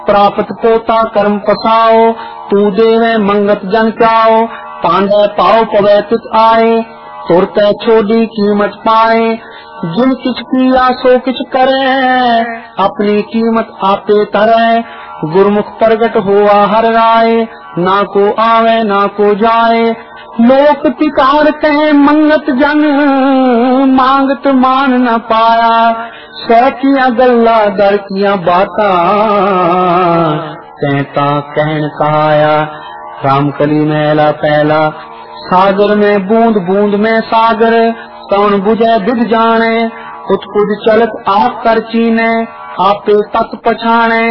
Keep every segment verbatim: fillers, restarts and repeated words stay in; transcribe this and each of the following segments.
प्राप्त पोता कर्म पसाओ, तू देवे मंगत जन चाओ, पांडे पाओ पवे तुझ आए, तुरते छोड़ी कीमत पाए, जिन किछ किया सो किछ करे, अपनी कीमत आपे तरे, गुरमुख प्रगट हुआ हर राय, ना को आवे ना को जाए, लोक तिकार कहे मंगत जन, मांगत मान न पाया, सैकिया गल्ला दर किया बाता, कहता कहन कहाया। रामकली महला पहला, सागर में बूंद बूंद में सागर, कौन बुझे विद जाने, उत्कुद चलत आप कर चीने, आपे तक पछाने,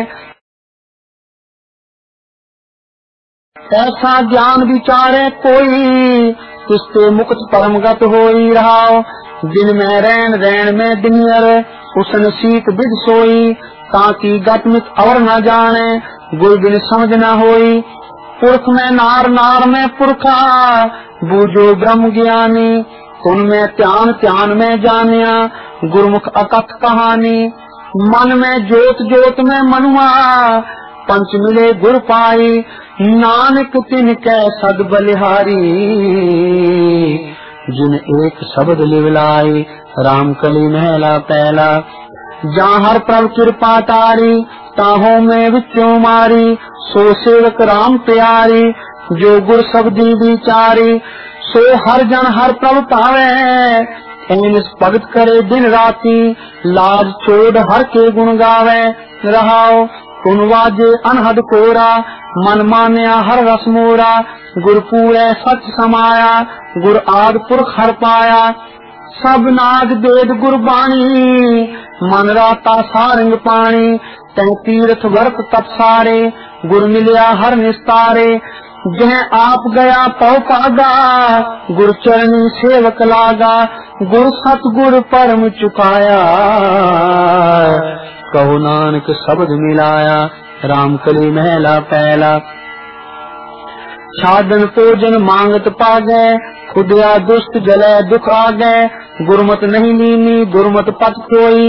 ऐसा ज्ञान विचारे कोई, किसते मुक्त परमगत होई रहाओ, दिन में रैन रैन में दिनियर, उसन शीत बिद सोई, ताकि गतमित और न जाने, गुर बिन समझ न होई, पुरख में नार नार में पुरखा, बूझो ब्रह्म ज्ञानी, उनमें ध्यान ध्यान में जानिया, गुरमुख अकथ कहानी, मन में ज्योत ज्योत में मनुआ, पंच मिले गुर पाई, नानक तिन कै सद बलिहारी, जिन एक शब्द लिवलाई। रामकली महला पहला, जहाँ हर प्रभ कृपा तारी, ताहों में विचों मारी, सो सेवक राम प्यारी, जो गुर शब्दी विचारी, सो हर जन हर प्रभ पावे, एन भगत करे दिन राती, लाज छोड़ हर के गुण गावे, रहाओ कुन वाजे अनहद कोरा, मन मान्या हर रस मोरा, गुर पूरे सच समाया, गुर आद पुरख हर पाया, सब नाद वेद गुरबाणी, मन राता सारंग पानी, तै तीर्थ वर्त तप सारे, गुर मिलिया हर निस्तारे, जह आप गया पौ पागा, गुर चरणी सेवक लागा, गुर सतगुर परम चुकाया, कहो नानक शब्द मिलाया। रामकली महला पहला, छादन भोजन मांगत पागे, खुदिया दुष्ट जले दुख आगे, गुरमत नहीं लीनी गुरमत पत कोई,